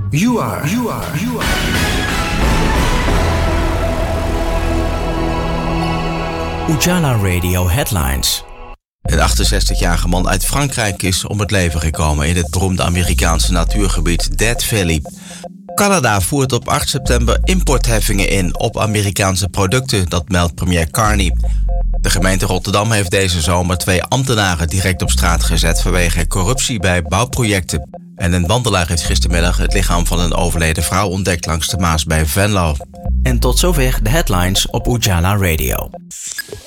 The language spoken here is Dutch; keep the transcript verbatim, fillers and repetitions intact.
You are, you are, you are. Ujala Radio Headlines. Een achtenzestigjarige man uit Frankrijk is om het leven gekomen in het beroemde Amerikaanse natuurgebied Death Valley. Canada voert op acht september importheffingen in op Amerikaanse producten, dat meldt premier Carney. De gemeente Rotterdam heeft deze zomer twee ambtenaren direct op straat gezet vanwege corruptie bij bouwprojecten. En een wandelaar heeft gistermiddag het lichaam van een overleden vrouw ontdekt langs de Maas bij Venlo. En tot zover de headlines op Ujala Radio.